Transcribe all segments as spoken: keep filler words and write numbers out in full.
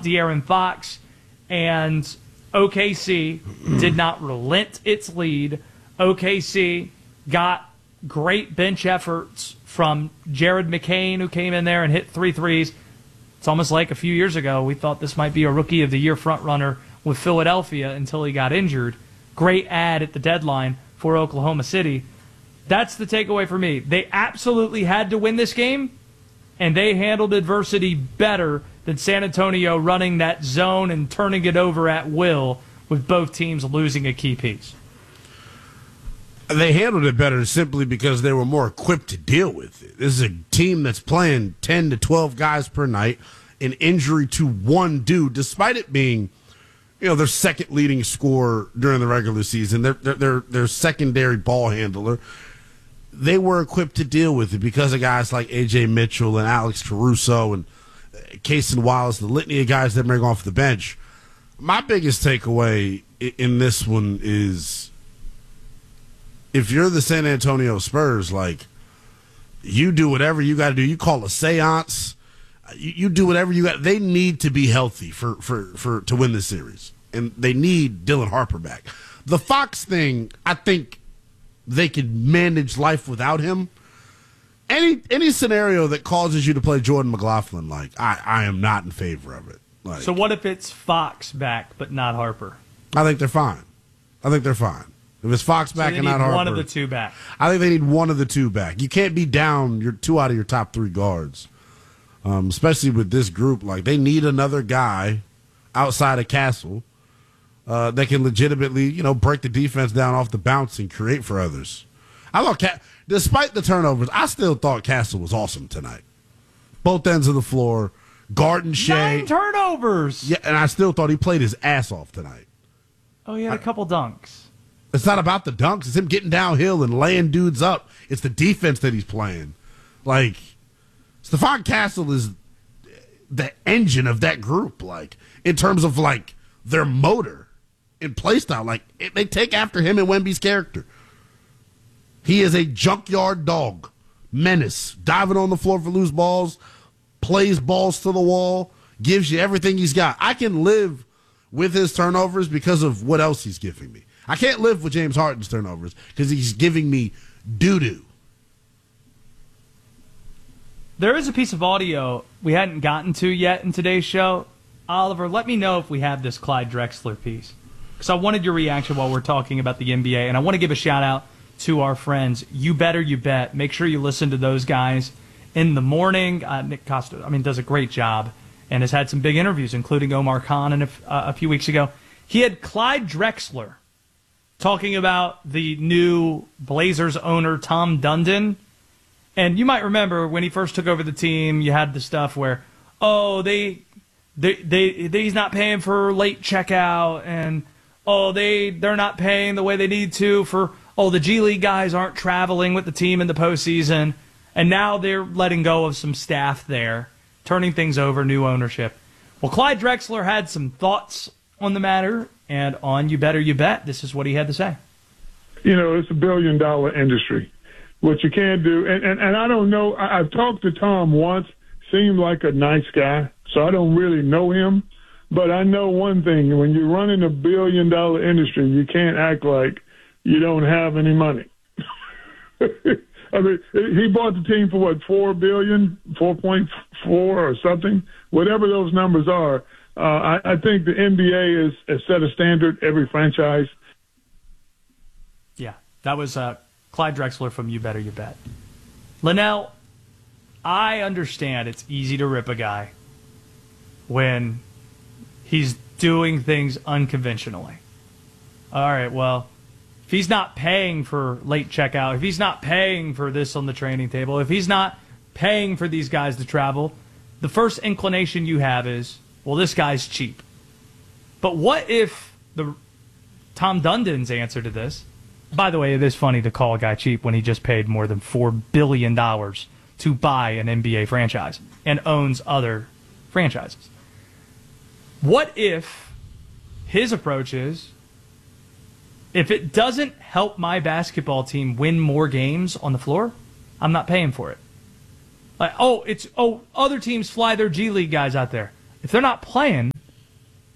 without De'Aaron Fox, and O K C did not relent its lead. O K C got great bench efforts from Jared McCain, who came in there and hit three threes. It's almost like a few years ago we thought this might be a Rookie of the Year frontrunner with Philadelphia until he got injured. Great ad at the deadline for Oklahoma City. That's the takeaway for me. They absolutely had to win this game, and they handled adversity better than San Antonio running that zone and turning it over at will with both teams losing a key piece. They handled it better simply because they were more equipped to deal with it. This is a team that's playing ten to twelve guys per night, an injury to one dude, despite it being, you know, their second leading scorer during the regular season, their their their secondary ball handler. They were equipped to deal with it because of guys like A J Mitchell and Alex Caruso and Cason Wallace, the litany of guys that bring off the bench. My biggest takeaway in this one is, if you're the San Antonio Spurs, like, you do whatever you got to do. You call a seance. You, you do whatever you got. They need to be healthy for, for, for to win this series, and they need Dylan Harper back. The Fox thing, I think they could manage life without him. Any any scenario that causes you to play Jordan McLaughlin, like, I, I am not in favor of it. Like, so what if it's Fox back but not Harper? I think they're fine. I think they're fine. If it's Fox back so and not Harper, one of the two back. I think they need one of the two back. You can't be down your two out of your top three guards, um, especially with this group. Like, they need another guy outside of Castle uh, that can legitimately, you know, break the defense down off the bounce and create for others. I thought, Ca- despite the turnovers, I still thought Castle was awesome tonight. Both ends of the floor, Garden Shea. Nine turnovers. Yeah, and I still thought he played his ass off tonight. Oh, he had a couple dunks. It's not about the dunks. It's him getting downhill and laying dudes up. It's the defense that he's playing. Like, Stephon Castle is the engine of that group, like, in terms of, like, their motor and play style. Like, it, they take after him and Wemby's character. He is a junkyard dog, menace, diving on the floor for loose balls, plays balls to the wall, gives you everything he's got. I can live with his turnovers because of what else he's giving me. I can't live with James Harden's turnovers because he's giving me doo-doo. There is a piece of audio we hadn't gotten to yet in today's show. Oliver, let me know if we have this Clyde Drexler piece, because I wanted your reaction while we're talking about the N B A, and I want to give a shout-out to our friends, You Better You Bet. Make sure you listen to those guys in the morning. Uh, Nick Costa, I mean, does a great job and has had some big interviews, including Omar Khan and a, uh, a few weeks ago. He had Clyde Drexler talking about the new Blazers owner, Tom Dundon. And you might remember when he first took over the team, you had the stuff where, oh, they, they, they, they he's not paying for late checkout, and oh, they, they're not paying the way they need to for, oh, the G League guys aren't traveling with the team in the postseason. And now they're letting go of some staff there, turning things over, new ownership. Well, Clyde Drexler had some thoughts on the matter, and on You Better You Bet, this is what he had to say. You know, it's a billion-dollar industry. What you can't do, and, and, and I don't know, I, I've talked to Tom once, seemed like a nice guy, so I don't really know him. But I know one thing, when you're running a billion-dollar industry, you can't act like you don't have any money. I mean, he bought the team for, what, four billion dollars, four point four or something, whatever those numbers are. Uh, I, I think the N B A is, is set a standard, every franchise. Yeah, that was uh, Clyde Drexler from You Better You Bet. Linnell, I understand it's easy to rip a guy when he's doing things unconventionally. All right, well, if he's not paying for late checkout, if he's not paying for this on the training table, if he's not paying for these guys to travel, the first inclination you have is, well, this guy's cheap. But what if the Tom Dundon's answer to this, by the way, it is funny to call a guy cheap when he just paid more than four billion dollars to buy an N B A franchise and owns other franchises. What if his approach is, if it doesn't help my basketball team win more games on the floor, I'm not paying for it. Like, oh, it's oh, other teams fly their G League guys out there. If they're not playing,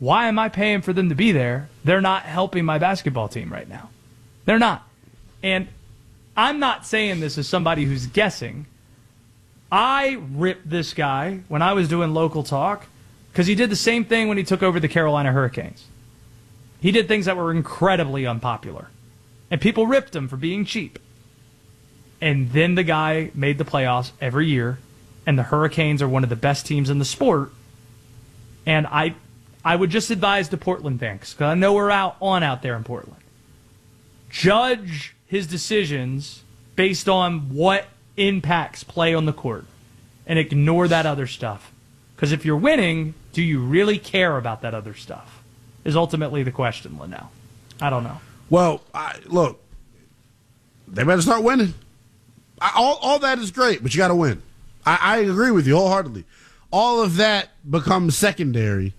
why am I paying for them to be there? They're not helping my basketball team right now. They're not. And I'm not saying this as somebody who's guessing. I ripped this guy when I was doing local talk because he did the same thing when he took over the Carolina Hurricanes. He did things that were incredibly unpopular. And people ripped him for being cheap. And then the guy made the playoffs every year, and the Hurricanes are one of the best teams in the sport. And I I would just advise the Portland fans, because I know we're out on out there in Portland. Judge his decisions based on what impacts play on the court, and ignore that other stuff. Because if you're winning, do you really care about that other stuff? Is ultimately the question, Linnell. I don't know. Well, I, look, they better start winning. I, all, all that is great, but you got to win. I, I agree with you wholeheartedly. All of that becomes secondary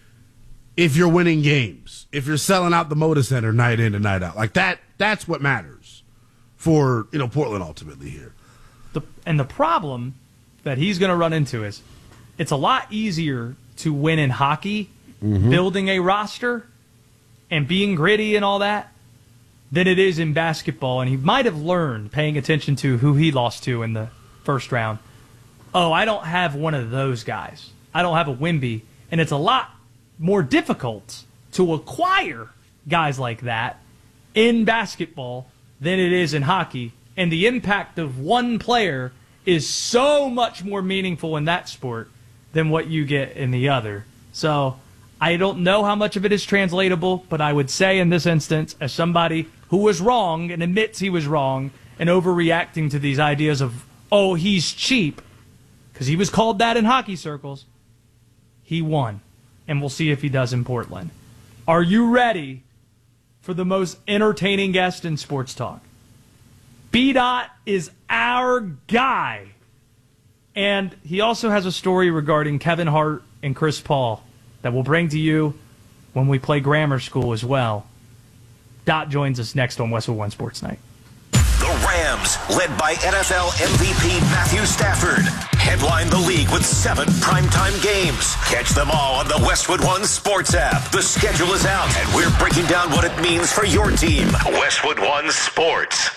if you're winning games, if you're selling out the Moda Center night in and night out. Like that, that's what matters for, you know, Portland ultimately here. The, and the problem that he's going to run into is it's a lot easier to win in hockey, mm-hmm. building a roster and being gritty and all that, than it is in basketball. And he might have learned, paying attention to who he lost to in the first round, oh, I don't have one of those guys. I don't have a Wemby. And it's a lot more difficult to acquire guys like that in basketball than it is in hockey. And the impact of one player is so much more meaningful in that sport than what you get in the other. So I don't know how much of it is translatable, but I would say in this instance, as somebody who was wrong and admits he was wrong and overreacting to these ideas of, oh, he's cheap, because he was called that in hockey circles, he won. And we'll see if he does in Portland. Are you ready for the most entertaining guest in sports talk? B-Dot is our guy. And he also has a story regarding Kevin Hart and Chris Paul that we'll bring to you when we play grammar school as well. Dot joins us next on Westwood One Sports Night. The Rams, led by N F L M V P Matthew Stafford, headline the league with seven primetime games. Catch them all on the Westwood One Sports app. The schedule is out, and we're breaking down what it means for your team. Westwood One Sports.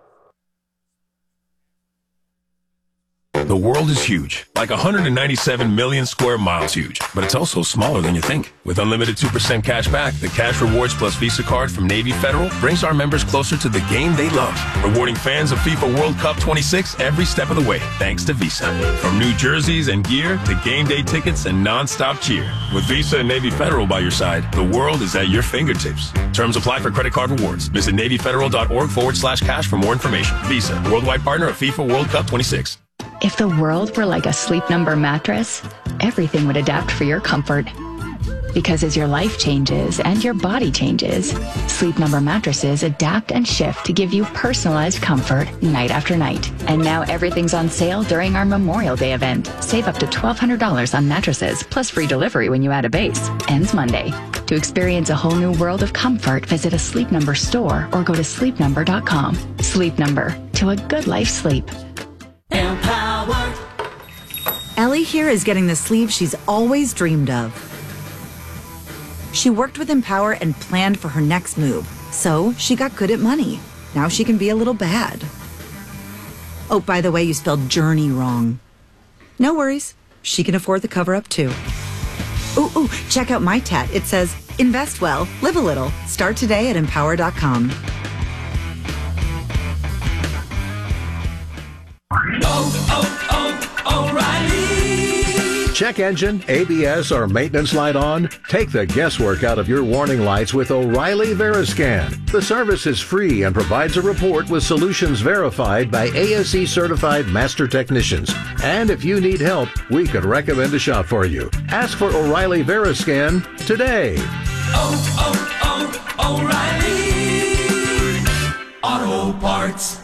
The world is huge, like one hundred ninety-seven million square miles huge, but it's also smaller than you think. With unlimited two percent cash back, the Cash Rewards Plus Visa card from Navy Federal brings our members closer to the game they love, rewarding fans of FIFA World Cup twenty-six every step of the way, thanks to Visa. From new jerseys and gear to game day tickets and non-stop cheer. With Visa and Navy Federal by your side, the world is at your fingertips. Terms apply for credit card rewards. Visit NavyFederal.org forward slash cash for more information. Visa, worldwide partner of FIFA World Cup twenty-six. If the world were like a Sleep Number mattress, everything would adapt for your comfort. Because as your life changes and your body changes, Sleep Number mattresses adapt and shift to give you personalized comfort night after night. And now everything's on sale during our Memorial Day event. Save up to twelve hundred dollars on mattresses, plus free delivery when you add a base. Ends Monday. To experience a whole new world of comfort, visit a Sleep Number store or go to sleep number dot com. Sleep Number. To a good life sleep. Empower. Ellie here is getting the sleeve she's always dreamed of. She worked with Empower and planned for her next move, so she got good at money. Now she can be a little bad. Oh, by the way, you spelled journey wrong. No worries. She can afford the cover-up, too. Ooh, ooh, check out my tat. It says, invest well, live a little. Start today at empower dot com. Oh, oh, O'Reilly. Check engine, A B S, or maintenance light on? Take the guesswork out of your warning lights with O'Reilly Veriscan. The service is free and provides a report with solutions verified by A S E certified master technicians. And if you need help, we could recommend a shop for you. Ask for O'Reilly Veriscan today. Oh, oh, oh, O'Reilly Auto Parts.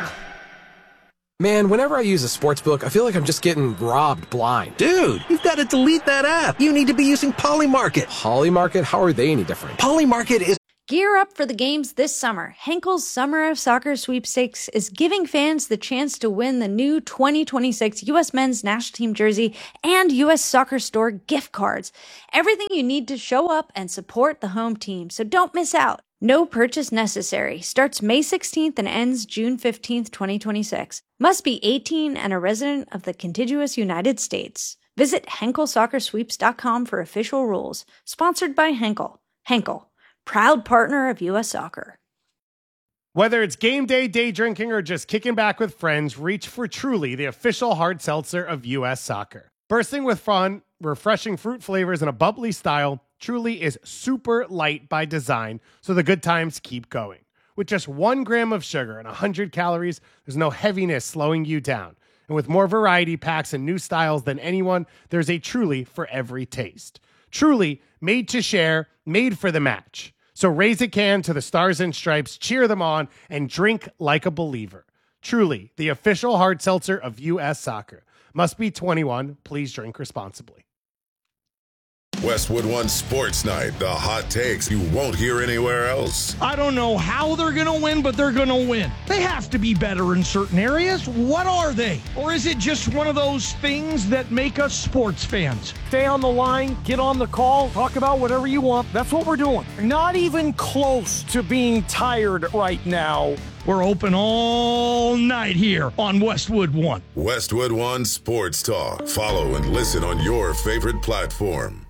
Man, whenever I use a sports book, I feel like I'm just getting robbed blind. Dude, you've got to delete that app. You need to be using Polymarket. Polymarket? How are they any different? Polymarket is... Gear up for the games this summer. Henkel's Summer of Soccer Sweepstakes is giving fans the chance to win the new twenty twenty-six U S Men's National Team jersey and U S Soccer Store gift cards. Everything you need to show up and support the home team, so don't miss out. No purchase necessary. Starts May sixteenth and ends June fifteenth, twenty twenty-six. Must be eighteen and a resident of the contiguous United States. Visit Henkel Soccer Sweeps dot com for official rules. Sponsored by Henkel. Henkel, proud partner of U S Soccer. Whether it's game day, day drinking, or just kicking back with friends, reach for Truly, the official hard seltzer of U S Soccer. Bursting with fun, refreshing fruit flavors, and a bubbly style, Truly is super light by design, so the good times keep going. With just one gram of sugar and one hundred calories, there's no heaviness slowing you down. And with more variety packs and new styles than anyone, there's a Truly for every taste. Truly, made to share, made for the match. So raise a can to the Stars and Stripes, cheer them on, and drink like a believer. Truly, the official hard seltzer of U S Soccer. Must be twenty-one. Please drink responsibly. Westwood One Sports Night, the hot takes you won't hear anywhere else. I don't know how they're going to win, but they're going to win. They have to be better in certain areas. What are they? Or is it just one of those things that make us sports fans? Stay on the line, get on the call, talk about whatever you want. That's what we're doing. Not even close to being tired right now. We're open all night here on Westwood One. Westwood One Sports Talk. Follow and listen on your favorite platform.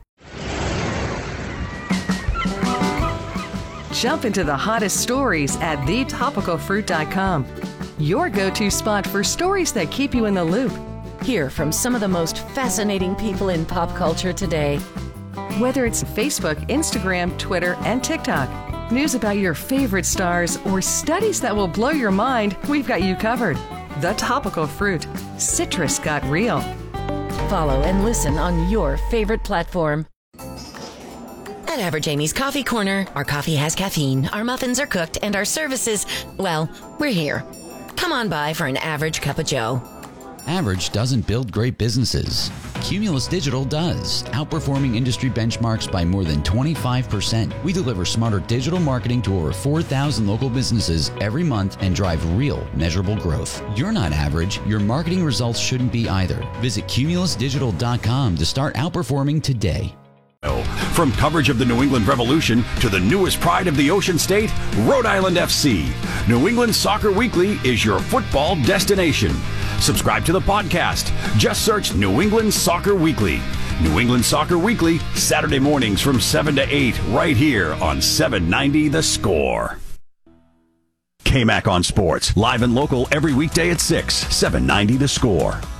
Jump into the hottest stories at the topical fruit dot com. Your go-to spot for stories that keep you in the loop. Hear from some of the most fascinating people in pop culture today. Whether it's Facebook, Instagram, Twitter, and TikTok, news about your favorite stars, or studies that will blow your mind, we've got you covered. The Topical Fruit. Citrus got real. Follow and listen on your favorite platform. At Average Amy's Coffee Corner, our coffee has caffeine, our muffins are cooked, and our services, well, we're here. Come on by for an average cup of joe. Average doesn't build great businesses. Cumulus Digital does, outperforming industry benchmarks by more than twenty-five percent. We deliver smarter digital marketing to over four thousand local businesses every month and drive real, measurable growth. You're not average. Your marketing results shouldn't be either. Visit Cumulus Digital dot com to start outperforming today. From coverage of the New England Revolution to the newest pride of the Ocean State, Rhode Island F C. New England Soccer Weekly is your football destination. Subscribe to the podcast. Just search New England Soccer Weekly. New England Soccer Weekly, Saturday mornings from seven to eight, right here on seven ninety The Score. K-Mac on Sports, live and local every weekday at six, seven ninety The Score.